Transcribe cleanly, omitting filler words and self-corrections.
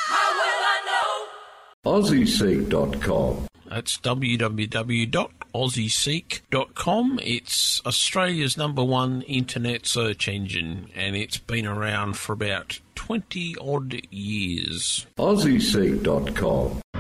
How will I know? AussieSeek.com. That's www.aussieseek.com. It's Australia's #1 internet search engine, and it's been around for about 20-odd years. AussieSeek.com.